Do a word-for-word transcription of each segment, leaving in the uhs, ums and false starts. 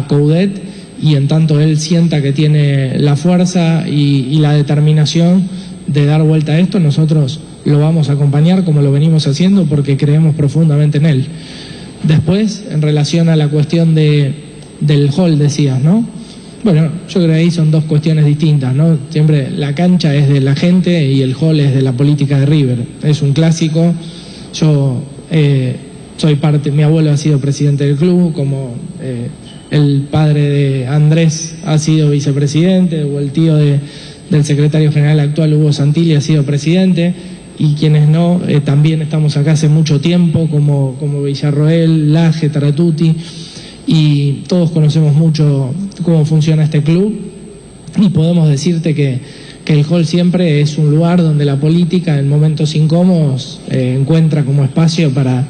a Coudet, y en tanto él sienta que tiene la fuerza y, y la determinación de dar vuelta a esto, nosotros lo vamos a acompañar como lo venimos haciendo porque creemos profundamente en él. Después, en relación a la cuestión de, del hall, decías, ¿no? Bueno, yo creo que ahí son dos cuestiones distintas, ¿no? Siempre la cancha es de la gente y el hall es de la política de River. Es un clásico. Yo eh, soy parte, mi abuelo ha sido presidente del club, como eh, el padre de Andrés ha sido vicepresidente, o el tío de, del secretario general actual, Hugo Santilli, ha sido presidente, y quienes no, eh, también estamos acá hace mucho tiempo, como, como Villarroel, Laje, Taratuti, y todos conocemos mucho cómo funciona este club, y podemos decirte que, que el hall siempre es un lugar donde la política en momentos incómodos eh, encuentra como espacio para,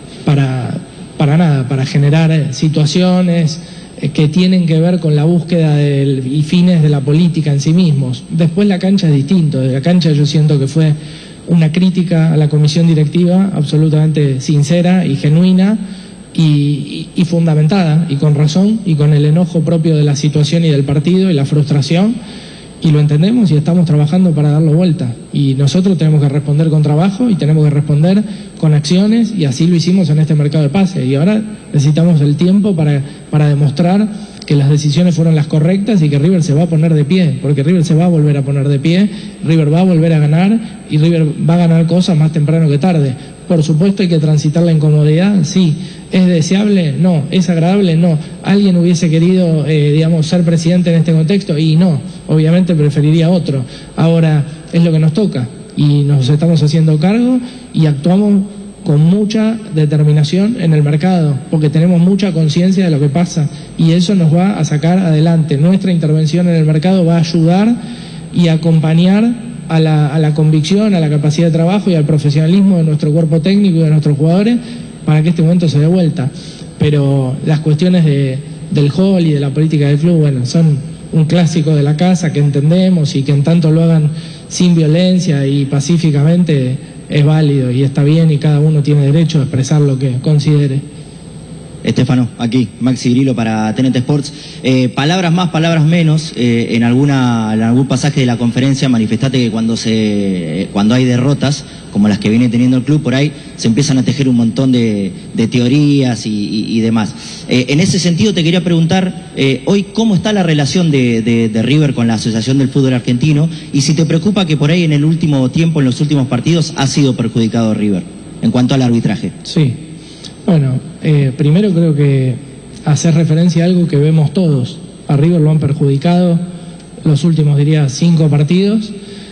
para, para nada, para generar situaciones eh, que tienen que ver con la búsqueda del, y fines de la política en sí mismos. Después la cancha es distinto, de la cancha yo siento que fue una crítica a la comisión directiva absolutamente sincera y genuina, Y, y, y fundamentada, y con razón, y con el enojo propio de la situación y del partido y la frustración, y lo entendemos y estamos trabajando para darlo vuelta, y nosotros tenemos que responder con trabajo y tenemos que responder con acciones, y así lo hicimos en este mercado de pase, y ahora necesitamos el tiempo para, para demostrar que las decisiones fueron las correctas y que River se va a poner de pie, porque River se va a volver a poner de pie, River va a volver a ganar, y River va a ganar cosas más temprano que tarde. Por supuesto hay que transitar la incomodidad, sí. ¿Es deseable? No. ¿Es agradable? No. ¿Alguien hubiese querido, eh, digamos, ser presidente en este contexto? Y no, obviamente preferiría otro. Ahora, es lo que nos toca, y nos estamos haciendo cargo, y actuamos con mucha determinación en el mercado, porque tenemos mucha conciencia de lo que pasa, y eso nos va a sacar adelante. Nuestra intervención en el mercado va a ayudar y acompañar a la, a la convicción, a la capacidad de trabajo y al profesionalismo de nuestro cuerpo técnico y de nuestros jugadores para que este momento se dé vuelta. Pero las cuestiones de, del hall y de la política del club, bueno, son un clásico de la casa que entendemos, y que en tanto lo hagan sin violencia y pacíficamente es válido y está bien, y cada uno tiene derecho a expresar lo que considere. Estefano, aquí, Maxi Grillo para T N T Sports. Eh, palabras más, palabras menos. Eh, en, alguna, en algún pasaje de la conferencia manifestaste que cuando, se, cuando hay derrotas, como las que viene teniendo el club, por ahí se empiezan a tejer un montón de, de teorías y, y, y demás. Eh, en ese sentido te quería preguntar, eh, hoy, ¿cómo está la relación de, de, de River con la Asociación del Fútbol Argentino? Y si te preocupa que por ahí en el último tiempo, en los últimos partidos, ha sido perjudicado River en cuanto al arbitraje. Sí. Bueno, eh, primero creo que hacer referencia a algo que vemos todos. A River lo han perjudicado los últimos, diría, cinco partidos.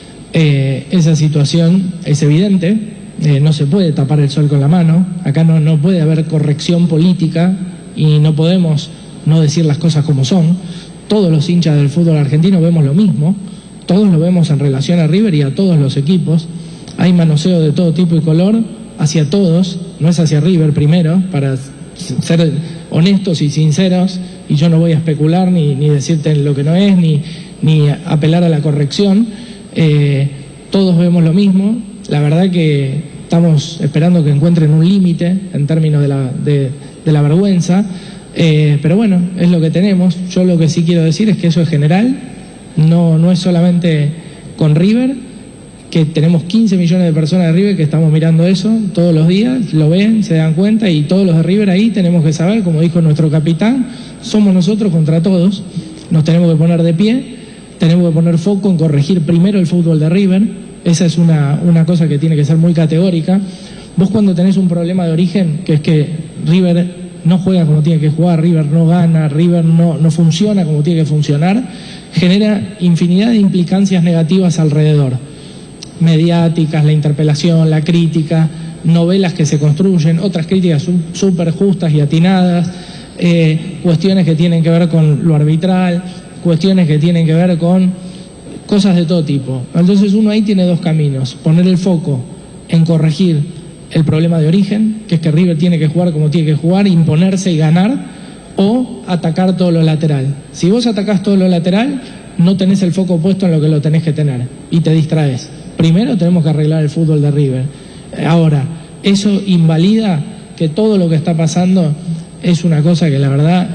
Eh, esa situación es evidente, eh, no se puede tapar el sol con la mano. Acá no, no puede haber corrección política, y no podemos no decir las cosas como son. Todos los hinchas del fútbol argentino vemos lo mismo, todos lo vemos en relación a River y a todos los equipos. Hay manoseo de todo tipo y color hacia todos, no es hacia River primero, para ser honestos y sinceros, y yo no voy a especular ni, ni decirte lo que no es, ni, ni apelar a la corrección. Eh, todos vemos lo mismo. La verdad que estamos esperando que encuentren un límite en términos de la, de, de la vergüenza, eh, pero bueno, es lo que tenemos. Yo lo que sí quiero decir es que eso es general, no, no es solamente con River, que tenemos quince millones de personas de River que estamos mirando eso todos los días, lo ven, se dan cuenta, y todos los de River ahí tenemos que saber, como dijo nuestro capitán, somos nosotros contra todos, nos tenemos que poner de pie, tenemos que poner foco en corregir primero el fútbol de River. Esa es una, una cosa que tiene que ser muy categórica. Vos cuando tenés un problema de origen, que es que River no juega como tiene que jugar, River no gana, River no, no funciona como tiene que funcionar, genera infinidad de implicancias negativas alrededor. Mediáticas, la interpelación, la crítica, novelas que se construyen, otras críticas súper justas y atinadas, eh, cuestiones que tienen que ver con lo arbitral, cuestiones que tienen que ver con cosas de todo tipo. Entonces uno ahí tiene dos caminos: poner el foco en corregir el problema de origen, que es que River tiene que jugar como tiene que jugar, imponerse y ganar, o atacar todo lo lateral. Si vos atacás todo lo lateral, no tenés el foco puesto en lo que lo tenés que tener y te distraes. Primero tenemos que arreglar el fútbol de River. Ahora, eso invalida que todo lo que está pasando es una cosa que la verdad es,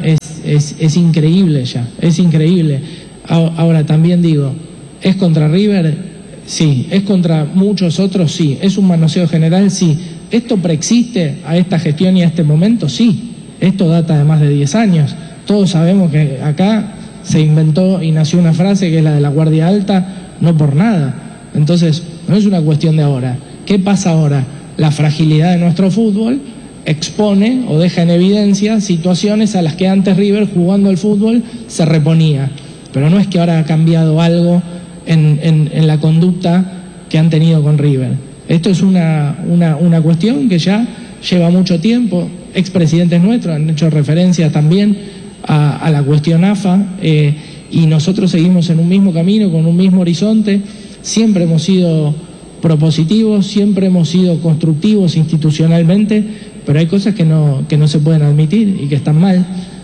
es, es increíble ya, es increíble. Ahora también digo, ¿es contra River? Sí. ¿Es contra muchos otros? Sí. ¿Es un manoseo general? Sí. ¿Esto preexiste a esta gestión y a este momento? Sí. Esto data de más de diez años. Todos sabemos que acá se inventó y nació una frase que es la de la guardia alta, no por nada. Entonces, no es una cuestión de ahora. ¿Qué pasa ahora? La fragilidad de nuestro fútbol expone o deja en evidencia situaciones a las que antes River, jugando al fútbol, se reponía. Pero no es que ahora ha cambiado algo en, en, en la conducta que han tenido con River. Esto es una, una, una cuestión que ya lleva mucho tiempo. Expresidentes nuestros han hecho referencia también a, a la cuestión A F A, eh, y nosotros seguimos en un mismo camino, con un mismo horizonte. Siempre hemos sido propositivos, siempre hemos sido constructivos institucionalmente, pero hay cosas que no, que no se pueden admitir y que están mal.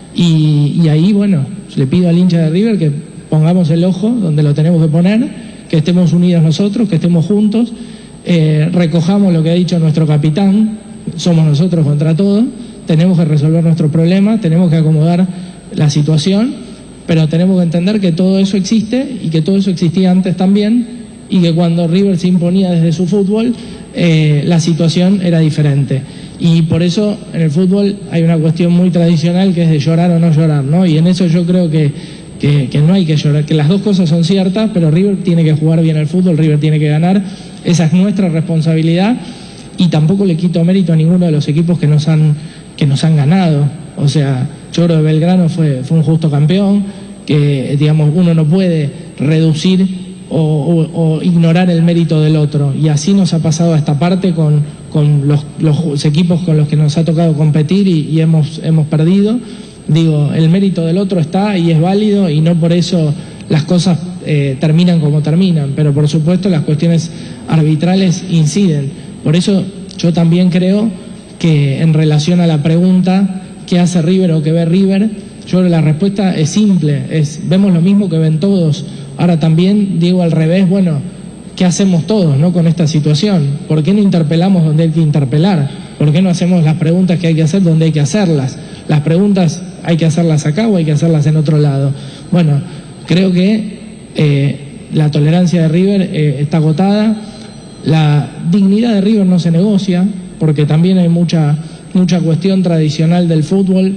Y, y ahí, bueno, le pido al hincha de River que pongamos el ojo donde lo tenemos que poner, que estemos unidos nosotros, que estemos juntos, eh, recojamos lo que ha dicho nuestro capitán, somos nosotros contra todo, tenemos que resolver nuestros problemas, tenemos que acomodar la situación, pero tenemos que entender que todo eso existe y que todo eso existía antes también, y que cuando River se imponía desde su fútbol, eh, la situación era diferente. Y por eso en el fútbol hay una cuestión muy tradicional que es de llorar o no llorar, ¿no? Y en eso yo creo que, que, que no hay que llorar, que las dos cosas son ciertas, pero River tiene que jugar bien al fútbol, River tiene que ganar, esa es nuestra responsabilidad, y tampoco le quito mérito a ninguno de los equipos que nos han, que nos han ganado. O sea, yo creo que Belgrano fue, fue un justo campeón, que digamos uno no puede reducir O, o, o ignorar el mérito del otro, y así nos ha pasado a esta parte con, con los, los equipos con los que nos ha tocado competir y, y hemos, hemos perdido. Digo, el mérito del otro está y es válido, y no por eso las cosas eh, terminan como terminan, pero por supuesto las cuestiones arbitrales inciden. Por eso yo también creo que en relación a la pregunta ¿qué hace River o qué ve River? Yo creo que la respuesta es simple, es vemos lo mismo que ven todos. Ahora también digo al revés, bueno, ¿qué hacemos todos, no, con esta situación? ¿Por qué no interpelamos donde hay que interpelar? ¿Por qué no hacemos las preguntas que hay que hacer donde hay que hacerlas? Las preguntas hay que hacerlas acá o hay que hacerlas en otro lado. Bueno, creo que eh, la tolerancia de River eh, está agotada, la dignidad de River no se negocia, porque también hay mucha, mucha cuestión tradicional del fútbol,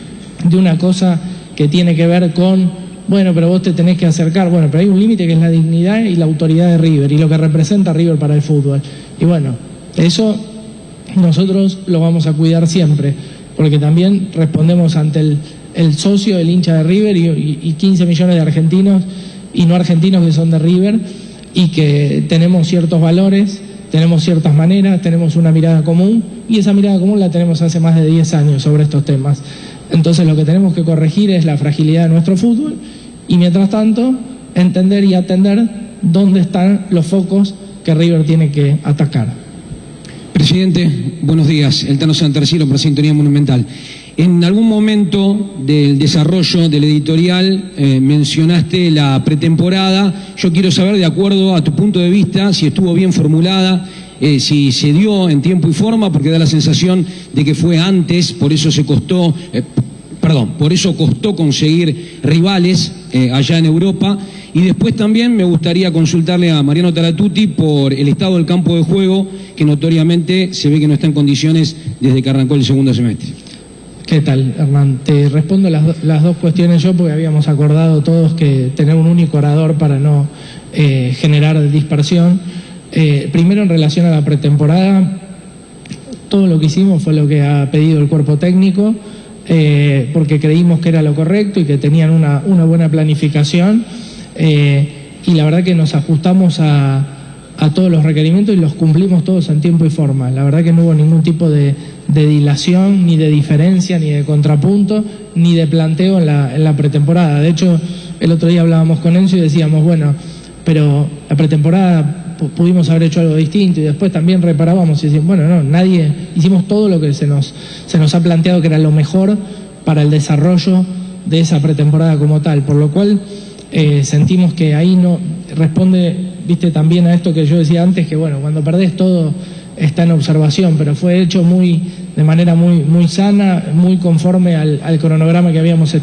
de una cosa que tiene que ver con bueno, pero vos te tenés que acercar. Bueno, pero hay un límite que es la dignidad y la autoridad de River y lo que representa River para el fútbol. Y bueno, eso nosotros lo vamos a cuidar siempre, porque también respondemos ante el, el socio, el hincha de River y, y, y quince millones de argentinos y no argentinos que son de River, y que tenemos ciertos valores, tenemos ciertas maneras, tenemos una mirada común, y esa mirada común la tenemos hace más de diez años sobre estos temas. Entonces lo que tenemos que corregir es la fragilidad de nuestro fútbol, y mientras tanto entender y atender dónde están los focos que River tiene que atacar. Presidente, buenos días. El Tano Santarciero por Sintonía Monumental. En algún momento del desarrollo del editorial eh, mencionaste la pretemporada. Yo quiero saber, de acuerdo a tu punto de vista, si estuvo bien formulada, eh, si se dio en tiempo y forma, porque da la sensación de que fue antes, por eso se costó, eh, perdón, por eso costó conseguir rivales eh, allá en Europa. Y después también me gustaría consultarle a Mariano Taratuti por el estado del campo de juego, que notoriamente se ve que no está en condiciones desde que arrancó el segundo semestre. ¿Qué tal, Hernán? Te respondo las, las dos cuestiones yo, porque habíamos acordado todos que tener un único orador para no eh, generar dispersión. Eh, primero, en relación a la pretemporada, todo lo que hicimos fue lo que ha pedido el cuerpo técnico, eh, porque creímos que era lo correcto y que tenían una, una buena planificación, eh, y la verdad que nos ajustamos a, a todos los requerimientos y los cumplimos todos en tiempo y forma. La verdad que no hubo ningún tipo de, de dilación, ni de diferencia, ni de contrapunto, ni de planteo en la, en la pretemporada. De hecho, el otro día hablábamos con Enzo y decíamos, bueno, pero la pretemporada pudimos haber hecho algo distinto, y después también reparábamos y decíamos, bueno, no, nadie, hicimos todo lo que se nos, se nos ha planteado que era lo mejor para el desarrollo de esa pretemporada como tal, por lo cual eh, sentimos que ahí no responde, viste, también a esto que yo decía antes, que bueno, cuando perdés todo está en observación, pero fue hecho muy de manera muy, muy sana, muy conforme al, al cronograma que habíamos